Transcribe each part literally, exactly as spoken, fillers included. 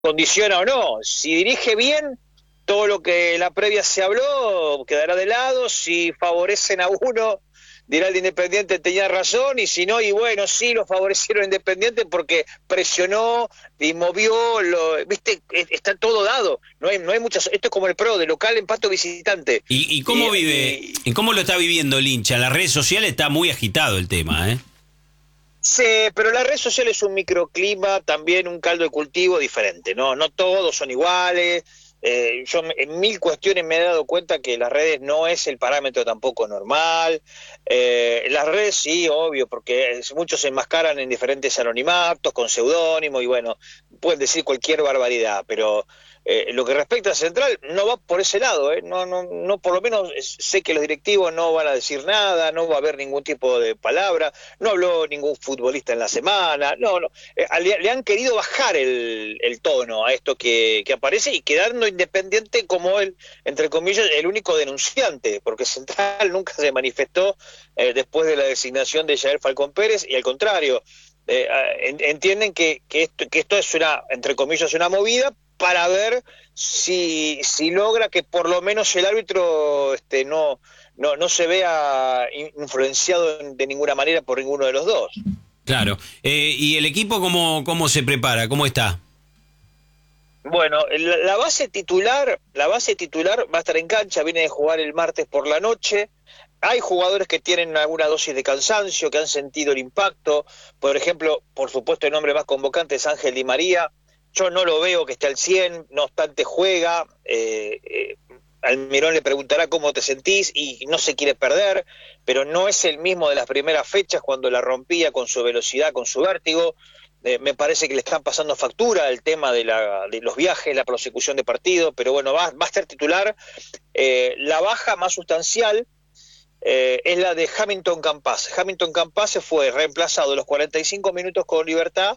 condiciona o no. Si dirige bien, todo lo que la previa se habló quedará de lado. Si favorecen a uno, dirá el de Independiente tenía razón, y si no, y bueno, sí lo favorecieron a Independiente porque presionó y movió, lo, viste, está todo dado, no hay, no hay muchas, esto es como el pro, de local, empate o visitante. ¿Y, y cómo y, vive, y, y cómo lo está viviendo el hincha? En las redes sociales está muy agitado el tema, ¿eh? Sí, pero la red social es un microclima, también un caldo de cultivo diferente, ¿no? No todos son iguales. Eh, yo en mil cuestiones me he dado cuenta que las redes no es el parámetro tampoco normal. Eh, las redes sí, obvio, porque muchos se enmascaran en diferentes anonimatos, con seudónimo, y bueno, pueden decir cualquier barbaridad, pero eh, lo que respecta a Central no va por ese lado, ¿eh? No, no, no, por lo menos sé que los directivos no van a decir nada, no va a haber ningún tipo de palabra, no habló ningún futbolista en la semana, no, no, eh, le, le han querido bajar el, el tono a esto que, que aparece y quedando Independiente como el, entre comillas, el único denunciante, porque Central nunca se manifestó eh, después de la designación de Yael Falcón Pérez, y al contrario, eh, entienden que, que, esto, que esto es una, entre comillas, una movida para ver si, si logra que por lo menos el árbitro este, no, no, no se vea influenciado de ninguna manera por ninguno de los dos. Claro. Eh, ¿Y el equipo cómo, cómo se prepara? ¿Cómo está? Bueno, la, la base titular, la base titular va a estar en cancha, viene de jugar el martes por la noche. Hay jugadores que tienen alguna dosis de cansancio, que han sentido el impacto. Por ejemplo, por supuesto, el nombre más convocante es Ángel Di María. Yo no lo veo que esté al cien, no obstante juega. Eh, eh, Almirón le preguntará cómo te sentís y no se quiere perder, pero no es el mismo de las primeras fechas cuando la rompía con su velocidad, con su vértigo. Eh, me parece que le están pasando factura el tema de, la, de los viajes, la prosecución de partido, pero bueno, va, va a ser titular. Eh, la baja más sustancial eh, es la de Hamilton Campas. Hamilton Campas se fue reemplazado los cuarenta y cinco minutos con Libertad.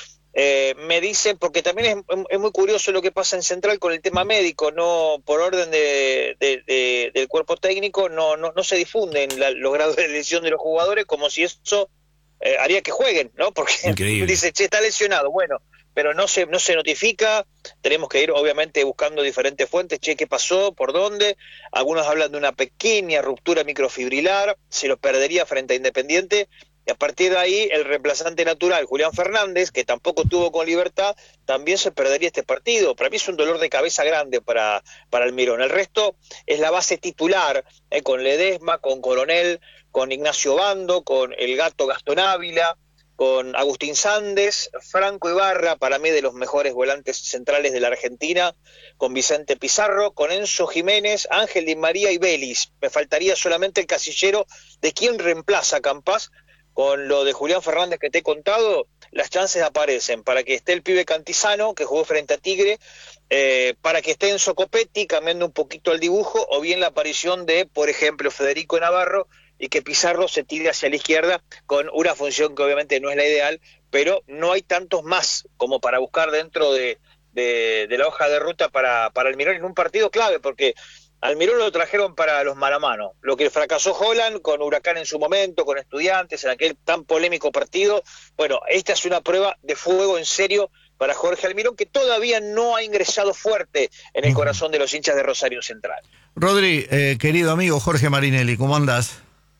Eh, me dicen, porque también es, es muy curioso lo que pasa en Central con el tema médico, no por orden de, de, de, del cuerpo técnico, no, no, no se difunden la, los grados de lesión de los jugadores, como si eso eh, haría que jueguen, ¿no? Porque Increíble. dice, che, está lesionado, bueno, pero no se, no se notifica, tenemos que ir obviamente buscando diferentes fuentes, che, ¿qué pasó? ¿Por dónde? Algunos hablan de una pequeña ruptura microfibrilar, se lo perdería frente a Independiente. Y a partir de ahí, el reemplazante natural, Julián Fernández, que tampoco tuvo con Libertad, también se perdería este partido. Para mí es un dolor de cabeza grande para, para Almirón. El resto es la base titular, eh, con Ledesma, con Coronel, con Ignacio Bando, con el Gato Gastón Ávila, con Agustín Sández, Franco Ibarra, para mí de los mejores volantes centrales de la Argentina, con Vicente Pizarro, con Enzo Jiménez, Ángel Di María y Vélez. Me faltaría solamente el casillero de quién reemplaza a Campas. Con lo de Julián Fernández que te he contado, las chances aparecen para que esté el pibe Cantizano, que jugó frente a Tigre, eh, para que esté Enzo Copetti, cambiando un poquito el dibujo, o bien la aparición de, por ejemplo, Federico Navarro, y que Pizarro se tire hacia la izquierda, con una función que obviamente no es la ideal, pero no hay tantos más como para buscar dentro de, de, de la hoja de ruta para, para Almirón en un partido clave, porque Almirón lo trajeron para los mano a mano, lo que fracasó Holland con Huracán en su momento, con Estudiantes, en aquel tan polémico partido. Bueno, esta es una prueba de fuego en serio para Jorge Almirón, que todavía no ha ingresado fuerte en el corazón de los hinchas de Rosario Central. Rodri, eh, querido amigo Jorge Marinelli, ¿cómo andás?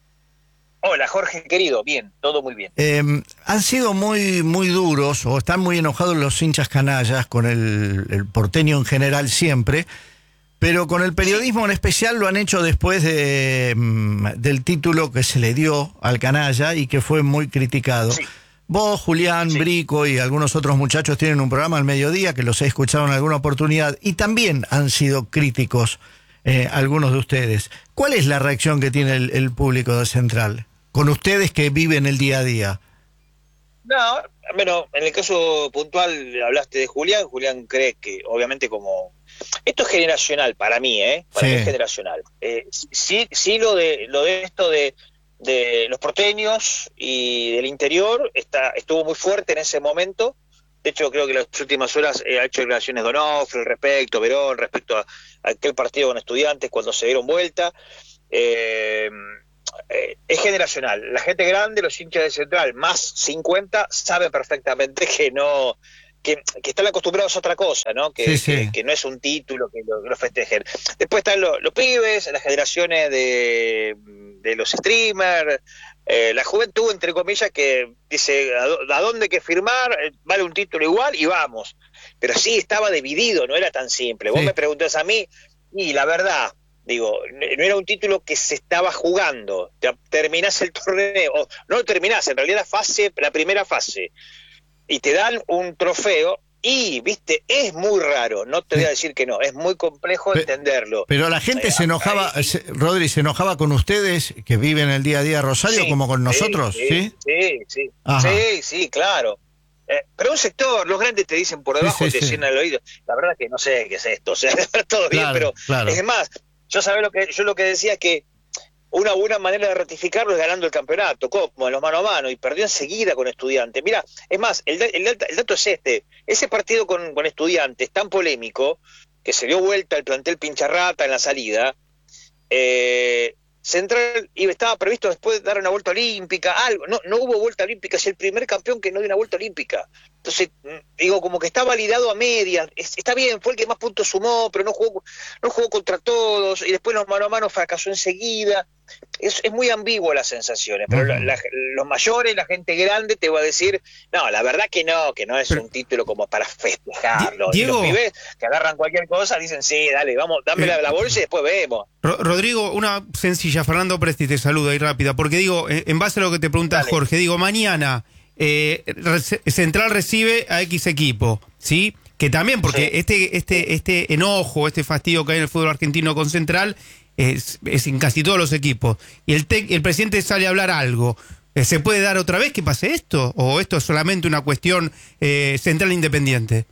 Hola Jorge, querido, bien, todo muy bien. Eh, han sido muy, muy duros, o están muy enojados los hinchas canallas con el, el porteño en general siempre, pero con el periodismo en especial lo han hecho después de, del título que se le dio al canalla y que fue muy criticado. Sí. Vos, Julián, sí. Brico y algunos otros muchachos tienen un programa al mediodía que los he escuchado en alguna oportunidad y también han sido críticos eh, algunos de ustedes. ¿Cuál es la reacción que tiene el, el público de Central con ustedes que viven el día a día? No, bueno, en el caso puntual hablaste de Julián. Julián cree que, obviamente, como esto es generacional para mí, ¿eh? Para sí. mí es generacional. Eh, sí, sí lo de lo de esto de, de los porteños y del interior está estuvo muy fuerte en ese momento. De hecho, creo que las últimas horas eh, ha hecho declaraciones Donofrio al respecto, Verón, respecto a, a aquel partido con Estudiantes cuando se dieron vuelta. Eh, Eh, es generacional. La gente grande, los hinchas de Central, más cincuenta, saben perfectamente que no que, que están acostumbrados a otra cosa, ¿no? Que, Sí, sí. que, que no es un título que lo, que lo festejen. Después están los, los pibes, las generaciones de, de los streamers, eh, la juventud, entre comillas, que dice a, do, a dónde hay que firmar, eh, vale un título igual y vamos. Pero sí, estaba dividido, no era tan simple. Vos Sí. me preguntás a mí, y la verdad, digo, no era un título que se estaba jugando. Terminás el torneo, o no lo terminás, en realidad la fase, la primera fase, y te dan un trofeo, y, viste, es muy raro, no te voy a decir que no, es muy complejo Pe- entenderlo. Pero la gente Eh, se enojaba, ahí- se- Rodri, se enojaba con ustedes que viven el día a día de Rosario Sí, como con sí, nosotros, ¿sí? Sí, sí, sí, Ajá. sí, sí, claro. Eh, pero un sector, los grandes te dicen por debajo, Sí, sí, te sí. llenan el oído. La verdad que no sé qué es esto, o sea, todo bien, Claro, pero claro. es más, yo sabés lo que yo lo que decía es que una buena manera de ratificarlo es ganando el campeonato, como en los mano a mano, y perdió enseguida con Estudiantes. Mira, es más, el, el, el dato es este, ese partido con, con Estudiantes tan polémico, que se dio vuelta el plantel pincharrata en la salida, eh, Central y estaba previsto después dar una vuelta olímpica, algo, no, no hubo vuelta olímpica, es el primer campeón que no dio una vuelta olímpica. Entonces, digo, como que está validado a medias, es, está bien, fue el que más puntos sumó, pero no jugó, no jugó contra todos, y después los mano a mano fracasó enseguida. Es, es muy ambiguo las sensaciones, pero Uh-huh. la, la, los mayores, la gente grande te va a decir, no, la verdad que no, que no es pero, un título como para festejarlo. Diego, y los pibes que agarran cualquier cosa dicen, sí, dale, vamos, dame eh, la, la bolsa y después vemos. Ro- Rodrigo, una sencilla, Fernando Presti te saluda ahí rápida, porque digo, en, en base a lo que te pregunta Dale. Jorge, digo, mañana eh, Re- Central recibe a X equipo, ¿sí? Que también, porque Sí. este, este, este enojo, este fastidio que hay en el fútbol argentino con Central es, es en casi todos los equipos. Y el, te- el presidente sale a hablar algo. Eh, ¿Se puede dar otra vez que pase esto? ¿O esto es solamente una cuestión eh, Central Independiente?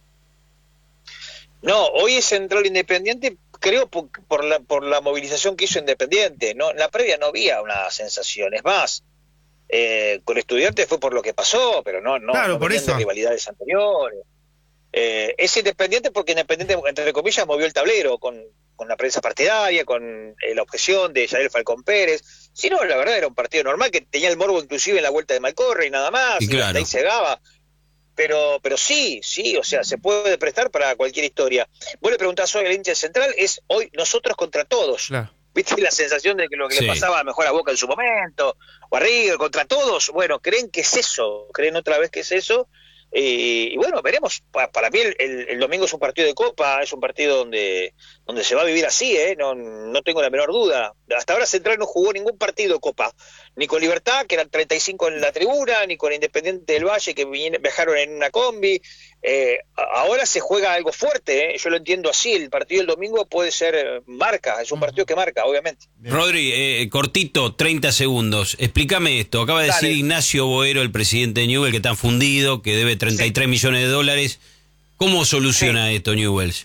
No, hoy es Central Independiente, creo por, por la por la movilización que hizo Independiente. No, en la previa no había una sensación. Es más, eh, con Estudiantes fue por lo que pasó, pero no, no, Claro, no por venían eso. de rivalidades anteriores. Eh, es Independiente porque Independiente, entre comillas, movió el tablero con, con la prensa partidaria, con eh, la objeción de Yael Falcón Pérez. Si no, la verdad era un partido normal que tenía el morbo inclusive en la vuelta de Malcorre y nada más, Y y claro. hasta ahí cegaba. Pero, pero sí, sí, o sea, se puede prestar para cualquier historia. Vos le preguntás hoy al hincha central, es hoy nosotros contra todos. Claro. ¿Viste la sensación de que lo que Sí. le pasaba a lo mejor a Boca en su momento, o a River, contra todos? Bueno, creen que es eso, creen otra vez que es eso. Eh, y bueno, veremos. Pa, para mí el, el, el domingo es un partido de Copa, es un partido donde donde se va a vivir así, ¿eh? No, no tengo la menor duda. Hasta ahora Central no jugó ningún partido de Copa, ni con Libertad, que eran treinta y cinco en la tribuna, ni con Independiente del Valle, que vinieron, viajaron en una combi. Eh, ahora se juega algo fuerte, ¿eh? Yo lo entiendo así. El partido del domingo puede ser eh, marca, es un partido que marca, obviamente. Rodri, eh, cortito, treinta segundos. Explícame esto. Acaba de Dale. decir Ignacio Boero, el presidente de Newell, que está fundido, que debe treinta y tres Sí. millones de dólares. ¿Cómo soluciona esto Newell's?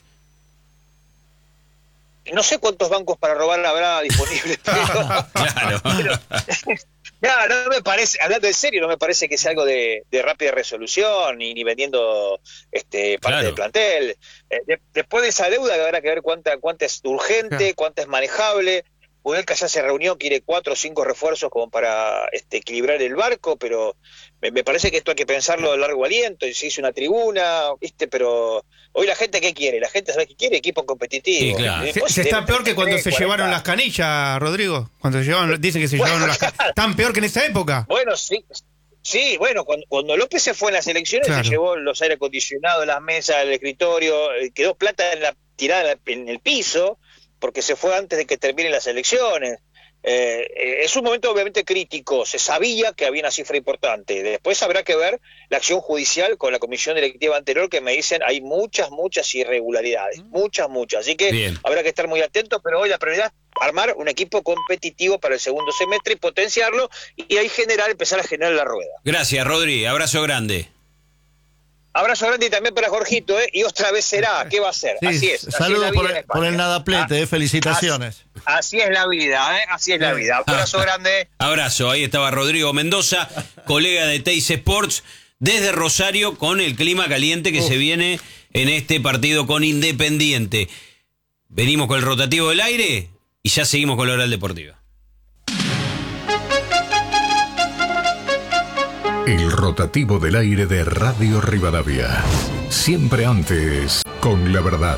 No sé cuántos bancos para robar habrá disponibles. Claro. Pero, no, no me parece, hablando en serio, no me parece que sea algo de, de rápida resolución, ni, ni vendiendo este parte Claro. del plantel. Eh, de- después de esa deuda habrá que ver cuánta, cuánta es urgente, Claro. cuánta es manejable. Udelca ya se reunió, quiere cuatro o cinco refuerzos como para este, equilibrar el barco, pero me, me parece que esto hay que pensarlo de largo aliento, y se hizo una tribuna, ¿viste? Pero hoy la gente, ¿qué quiere? La gente sabe qué quiere, equipo competitivo. Sí, claro. Y Se, después se está deben peor que tener cuando se cuarenta. llevaron las canillas, Rodrigo. Cuando se llevaron, dicen que se Bueno, llevaron las canillas. ¿Tan peor que en esa época? Bueno, sí, sí, bueno, cuando, cuando López se fue en las elecciones, Claro. se llevó los aire acondicionados, las mesas, el escritorio, eh, quedó plata en la, tirada en, la- en el piso, porque se fue antes de que terminen las elecciones. Eh, eh, es un momento obviamente crítico, se sabía que había una cifra importante. Después habrá que ver la acción judicial con la comisión directiva anterior, que me dicen hay muchas, muchas irregularidades, muchas, muchas. Así que Bien. habrá que estar muy atentos, pero hoy la prioridad es armar un equipo competitivo para el segundo semestre y potenciarlo, y ahí generar, empezar a generar la rueda. Gracias, Rodri. Abrazo grande. Abrazo grande y también para Jorgito, ¿eh? Y otra vez será, ¿qué va a ser? Sí, Así es. así es la saludos vida por en el, por el España. Nadaplete, Ah, eh, felicitaciones. Así, así es la vida, ¿eh? Así es la vida. Abrazo grande. Abrazo. Ahí estaba Rodrigo Mendoza, colega de Teis Sports, desde Rosario, con el clima caliente que Uf. se viene en este partido con Independiente. Venimos con el rotativo del aire y ya seguimos con la Oral Deportiva. El rotativo del aire de Radio Rivadavia. Siempre antes, con la verdad.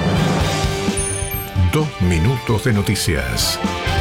Dos minutos de noticias.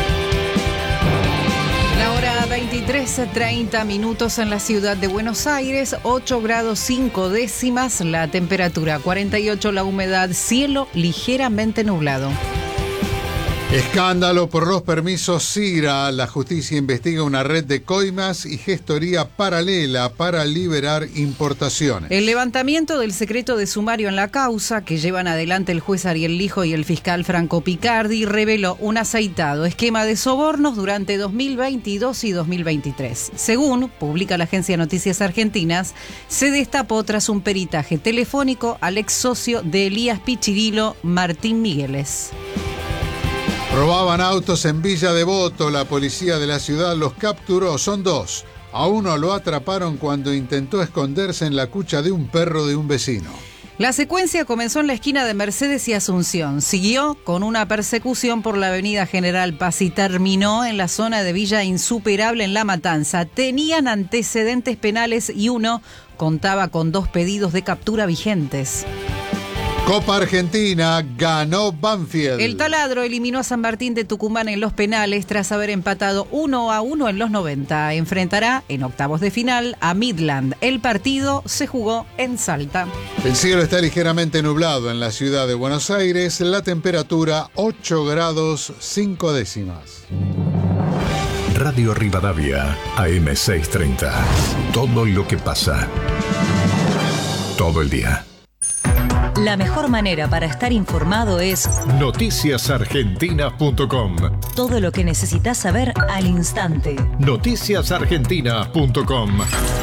La hora veintitrés, treinta minutos en la ciudad de Buenos Aires, ocho grados cinco décimas, la temperatura cuarenta y ocho, la humedad, cielo ligeramente nublado. Escándalo por los permisos SIGRA. La justicia investiga una red de coimas y gestoría paralela para liberar importaciones. El levantamiento del secreto de sumario en la causa que llevan adelante el juez Ariel Lijo y el fiscal Franco Picardi reveló un aceitado esquema de sobornos durante dos mil veintidós y dos mil veintitrés. Según publica la agencia Noticias Argentinas, se destapó tras un peritaje telefónico al ex socio de Elías Pichirilo, Martín Migueles. Robaban autos en Villa Devoto. La policía de la ciudad los capturó. Son dos. A uno lo atraparon cuando intentó esconderse en la cucha de un perro de un vecino. La secuencia comenzó en la esquina de Mercedes y Asunción. Siguió con una persecución por la avenida General Paz y terminó en la zona de Villa Insuperable en La Matanza. Tenían antecedentes penales y uno contaba con dos pedidos de captura vigentes. Copa Argentina, ganó Banfield. El Taladro eliminó a San Martín de Tucumán en los penales tras haber empatado uno a uno en los noventa. Enfrentará en octavos de final a Midland. El partido se jugó en Salta. El cielo está ligeramente nublado en la ciudad de Buenos Aires. La temperatura ocho grados cinco décimas. Radio Rivadavia, A M seiscientos treinta. Todo lo que pasa. Todo el día. La mejor manera para estar informado es noticias argentinas punto com. Todo lo que necesitas saber al instante. noticias argentinas punto com.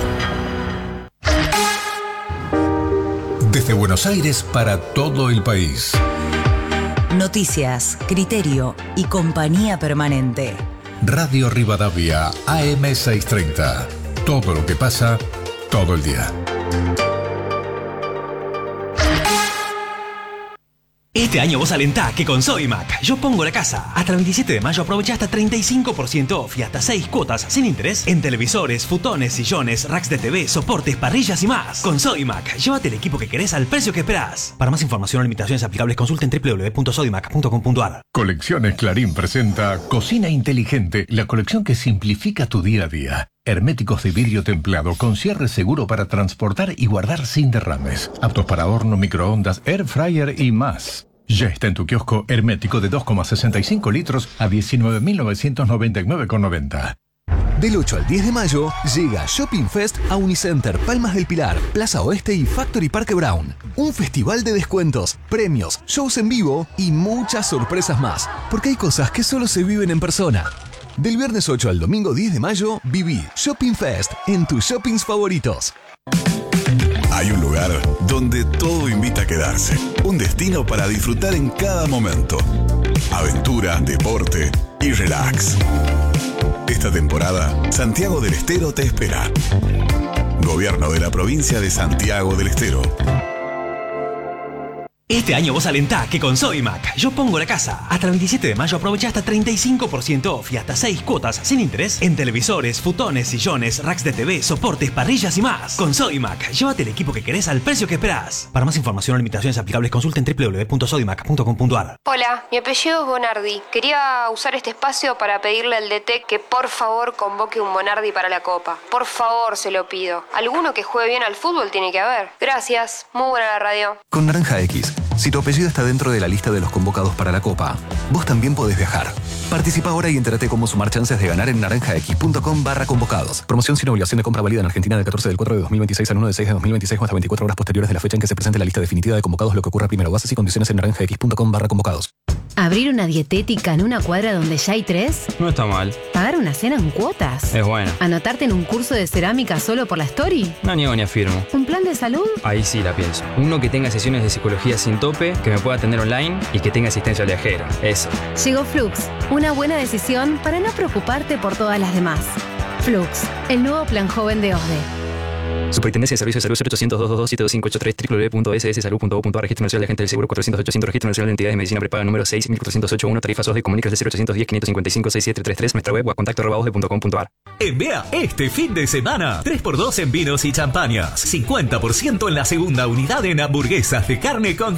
Desde Buenos Aires para todo el país. Noticias, criterio y compañía permanente. Radio Rivadavia, A M seiscientos treinta. Todo lo que pasa, todo el día. Este año vos alentá que con Sodimac yo pongo la casa. Hasta el veintisiete de mayo aprovecha hasta treinta y cinco por ciento off y hasta seis cuotas sin interés en televisores, futones, sillones, racks de T V, soportes, parrillas y más. Con Sodimac, llévate el equipo que querés al precio que esperás. Para más información o limitaciones aplicables consulten doble u doble u doble u punto sodimac punto com punto a r. Colecciones Clarín presenta Cocina Inteligente, la colección que simplifica tu día a día. Herméticos de vidrio templado con cierre seguro para transportar y guardar sin derrames. Aptos para horno, microondas, air fryer y más. Ya está en tu kiosco hermético de dos coma sesenta y cinco litros a diecinueve mil novecientos noventa y nueve con noventa. Del ocho al diez de mayo llega Shopping Fest a Unicenter, Palmas del Pilar, Plaza Oeste y Factory Parque Brown. Un festival de descuentos, premios, shows en vivo y muchas sorpresas más. Porque hay cosas que solo se viven en persona. Del viernes ocho al domingo diez de mayo, viví Shopping Fest en tus shoppings favoritos. Hay un lugar donde todo invita a quedarse. Un destino para disfrutar en cada momento. Aventura, deporte y relax. Esta temporada, Santiago del Estero te espera. Gobierno de la provincia de Santiago del Estero. Este año vos alentá que con Sodimac yo pongo la casa. Hasta el veintisiete de mayo aprovecha hasta treinta y cinco por ciento off y hasta seis cuotas sin interés en televisores, futones, sillones, racks de T V, soportes, parrillas y más. Con Sodimac, llévate el equipo que querés al precio que esperás. Para más información o limitaciones aplicables consulten doble u doble u doble u punto sodimac punto com punto a r. Hola, mi apellido es Bonardi. Quería usar este espacio para pedirle al D T que por favor convoque un Bonardi para la Copa. Por favor, se lo pido. Alguno que juegue bien al fútbol tiene que haber. Gracias, muy buena la radio. Con Naranja X, si tu apellido está dentro de la lista de los convocados para la Copa, vos también podés viajar. Participa ahora y entérate cómo sumar chances de ganar en naranjax.com barra convocados. Promoción sin obligación de compra válida en Argentina del catorce del cuatro de dos mil veintiséis al uno del seis de dos mil veintiséis o hasta veinticuatro horas posteriores de la fecha en que se presente la lista definitiva de convocados, lo que ocurra primero. Bases y condiciones en naranjax.com barra convocados. ¿Abrir una dietética en una cuadra donde ya hay tres? No está mal. ¿Pagar una cena en cuotas? Es bueno. ¿Anotarte en un curso de cerámica solo por la story? No niego ni afirmo. ¿Un plan de salud? Ahí sí la pienso. Uno que tenga sesiones de psicología sin tope, que me pueda atender online y que tenga asistencia viajera. Eso. Llegó Flux. Una buena decisión para no preocuparte por todas las demás. Flux, el nuevo plan joven de O S D E. Superintendencia de Servicios de Salud cero ochocientos, doscientos veintidós, siete dos cinco ocho tres, doble u doble u doble u punto s s salud punto gov punto a r, Registro Nacional de Agentes del Seguro cuatrocientos ochocientos, Registro Nacional de Entidades de Medicina Prepaga número seis mil cuatrocientos ochenta y uno, tarifas O S D, comunicas de cero ochocientos diez, quinientos cincuenta y cinco, sesenta y siete treinta y tres, nuestra web o a contacto arroba osde punto com punto a r. En B E A, este fin de semana, tres por dos en vinos y champañas, cincuenta por ciento en la segunda unidad en hamburguesas de carne con